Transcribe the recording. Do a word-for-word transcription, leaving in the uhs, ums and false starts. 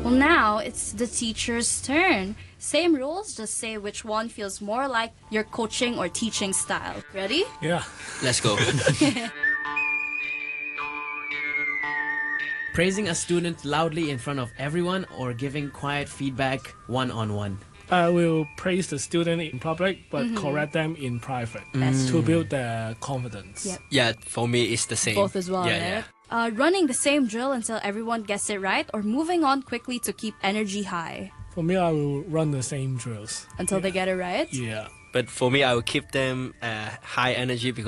Well, now it's the teacher's turn. Same rules, just say which one feels more like your coaching or teaching style. Ready? Yeah. Let's go. Praising a student loudly in front of everyone or giving quiet feedback one-on-one? I will praise the student in public, but mm-hmm. correct them in private That's to build their confidence. Yep. Yeah, for me, it's the same. Both as well, yeah, right? Yeah. Uh, running the same drill until everyone gets it right, or moving on quickly to keep energy high? For me, I will run the same drills. Until yeah. they get it right? Yeah. But for me, I will keep them uh, high energy because